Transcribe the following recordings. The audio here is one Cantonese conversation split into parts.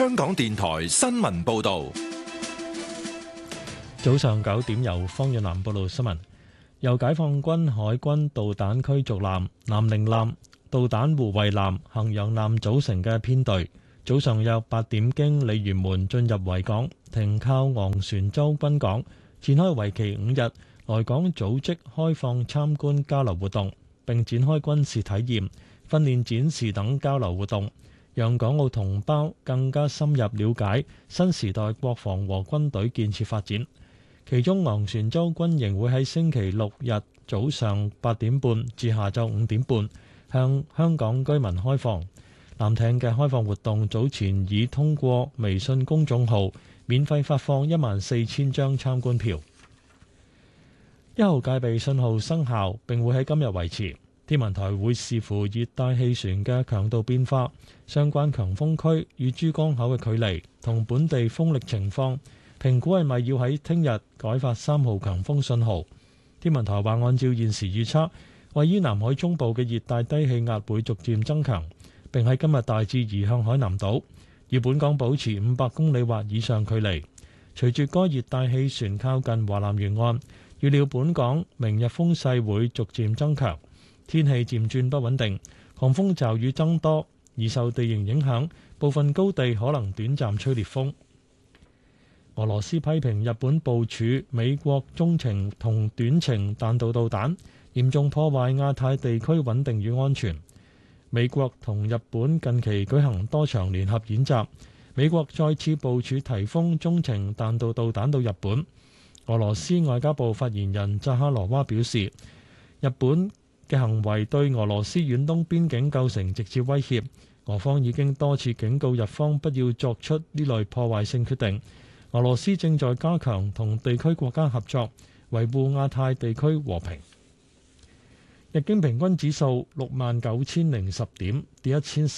香港電台新聞報道。 早上9點，由方遠南報道新聞。由解放軍海軍導彈驅逐艦、南寧艦、導彈護衛艦、衡陽艦組成嘅編隊，早上約8點經鯉魚門進入維港，停靠昂船洲軍港，展開為期5日來港組織開放參觀交流活動，並展開軍事體驗、訓練展示等交流活動，讓港澳同胞更加深入了解新時代國防和軍隊建設發展。其中昂船洲軍營會喺星期六日早上8點半至下晝5點半向香港居民開放。艦艇嘅開放活動早前已通過微信公眾號免費發放14000張參觀票。1號戒備信號生效並會喺今日維持。天文台會視乎熱帶氣旋嘅強度變化、相關強風區與珠江口嘅距離同本地風力情況，評估係咪要喺聽日改發3號強風信號。天文台話，按照現時預測，位於南海中部嘅熱帶低氣壓會逐漸增強，並喺今日大致移向海南島，與本港保持500公里或以上距離。隨住該熱帶氣旋靠近華南沿岸，預料本港明日風勢會逐漸增強，天氣漸轉不穩定，狂風驟雨增多，而受地形影響，部分高地可能短暫吹烈風。俄羅斯批評日本部署美國中程同短程彈道導彈，嚴重破壞亞太地區穩定與安全。美國同日本近期舉行多場聯合演習，美國再次部署提供中程彈道導彈到日本。俄羅斯外交部發言人扎哈羅娃表示，日本嘅行為對俄羅斯遠東邊境構成直接威脅，俄方已經多次警告日方不要作出呢類破壞性決定。俄羅斯正在加強同地區國家合作，維護亞太地區和平。日經平均指數69010點，跌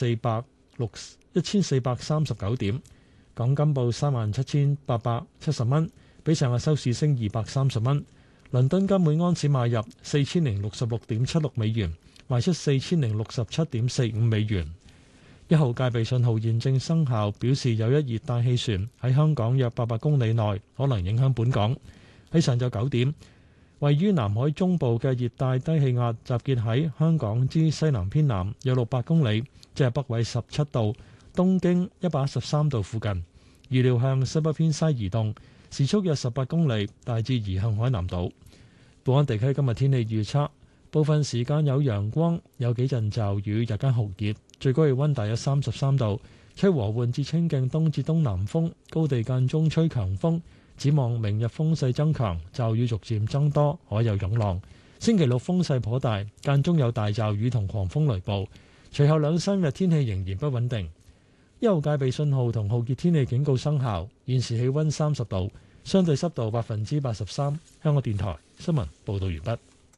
1439點。港金報37870蚊，比上日收市升230蚊。倫敦金每安士買入4066.76美元，賣出4067.45美元。1號戒備信號現正生效，表示有一熱帶氣旋喺香港約800公里內可能影響本港。喺上晝9點，位於南海中部嘅熱帶低氣壓集結喺香港之西南偏南約600公里，即係北緯17度、東經113度附近。預料向西北偏西移動，時速約18公里，大致移向海南島。本港地區今日天氣預測，部分時間有陽光，有幾陣驟雨，日間酷熱，最高氣溫大約33度，吹和緩至清勁東至東南風，高地間中吹強風。展望明日風勢增強，驟雨逐漸增多，海有湧浪。星期六風勢頗大，間中有大驟雨同狂風雷暴。隨後2-3日天氣仍然不穩定。1號戒備信號同酷熱天氣警告生效。現時氣溫30度，相對濕度83%。香港電台新聞報道完畢。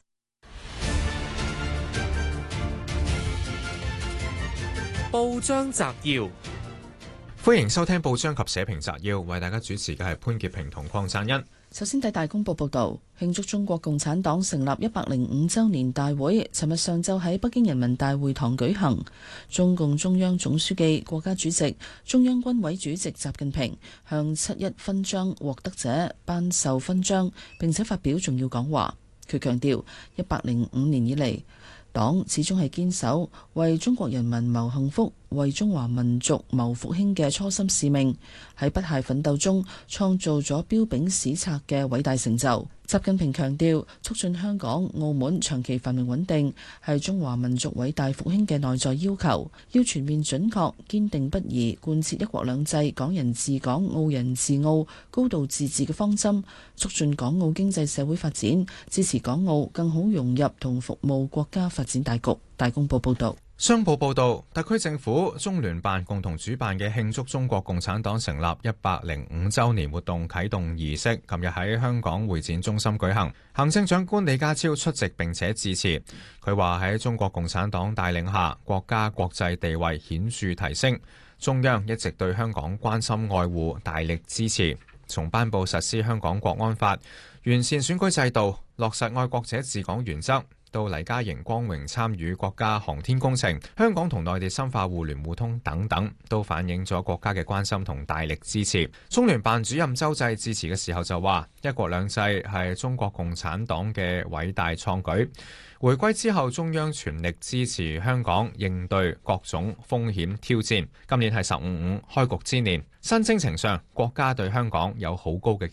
報章摘要，歡迎收聽報章及社評摘要，為大家主持嘅係潘潔平同鄺贊恩。 首先睇大公報報道，慶祝中國共產黨成立105週年大會，尋日上晝喺北京人民大會堂舉行。中共中央總書記、國家主席、中央軍委主席習近平向7·1勳章獲得者頒授勳章，並且發表重要講話。佢強調，105年以嚟，黨始終係堅守為中國人民謀幸福、為中華民族謀復興嘅初心使命，喺不懈奮鬥中創造咗彪炳史冊嘅偉大成就。習近平強調，促進香港、澳門長期繁榮穩定係中華民族偉大復興嘅內在要求，要全面準確、堅定不移貫徹一國兩制、港人治港、澳人治澳、高度自治嘅方針，促進港澳經濟社會發展，支持港澳更好融入同服務國家發展大局。大公報報道。 商報報導，特區政府、中聯辦共同主辦嘅慶祝中國共產黨成立105週年活動啟動儀式，琴日喺香港會展中心舉行。行政長官李家超出席並且致辭。佢話喺中國共產黨帶領下，國家國際地位顯著提升，中央一直對香港關心愛護，大力支持。從頒布實施香港國安法、完善選舉制度、落實愛國者治港原則， 到黎嘉瑩光榮參與國家航天工程，香港同內地深化互聯互通等等，都反映咗國家嘅關心同大力支持。中聯辦主任周濟致辭嘅時候就話：一國兩制係中國共產黨嘅偉大創舉。回歸之後，中央全力支持香港應對各種風險挑戰。今年係15開局之年，新征程上，國家對香港有好高嘅